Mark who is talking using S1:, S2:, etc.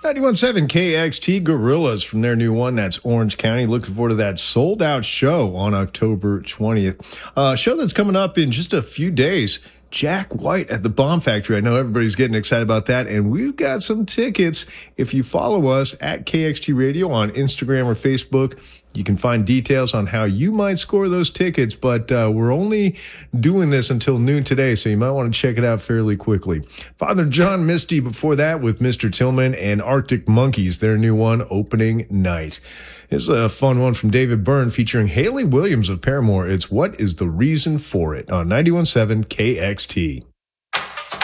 S1: 91.7 KXT Gorillas from their new one. That's Orange County. Looking forward to that sold-out show on October 20th. Show that's coming up in just a few days. Jack White at the Bomb Factory. I know everybody's getting excited about that, and we've got some tickets. If you follow us at KXT Radio on Instagram or Facebook, you can find details on how you might score those tickets, but we're only doing this until noon today, so you might want to check it out fairly quickly. Father John Misty before that with Mr. Tillman and Arctic Monkeys, their new one, Opening Night. This is a fun one from David Byrne featuring Haley Williams of Paramore. It's What is the Reason for It on 91.7 KXT.